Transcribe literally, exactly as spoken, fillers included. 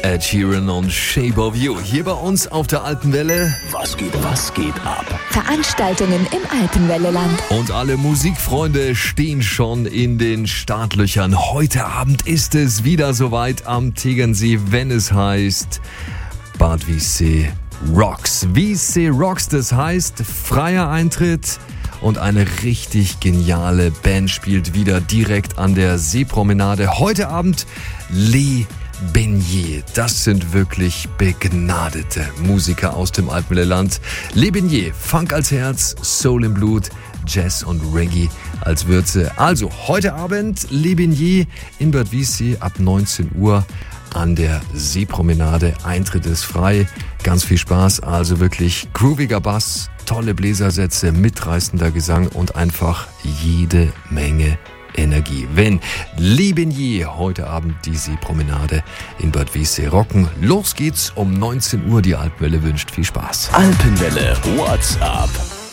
Ed Sheeran und Shape of You. Hier bei uns auf der Alpenwelle. Was geht, was geht ab? Veranstaltungen im Alpenwelleland. Und alle Musikfreunde stehen schon in den Startlöchern. Heute Abend ist es wieder soweit am Tegernsee, wenn es heißt Bad Wiessee Rocks. Wiessee Rocks, das heißt freier Eintritt. Und eine richtig geniale Band spielt wieder direkt an der Seepromenade. Heute Abend Les Beignets. Das sind wirklich begnadete Musiker aus dem Alpenwelleland. Les Beignets, Funk als Herz, Soul im Blut, Jazz und Reggae als Würze. Also heute Abend Les Beignets in Bad Wiessee ab neunzehn Uhr an der Seepromenade. Eintritt ist frei. Ganz viel Spaß. Also wirklich grooviger Bass, tolle Bläsersätze, mitreißender Gesang und einfach jede Menge Energie. Wenn Les Beignets heute Abend die Seepromenade in Bad Wiessee rocken. Los geht's um neunzehn Uhr. Die Alpenwelle wünscht viel Spaß. Alpenwelle WhatsApp.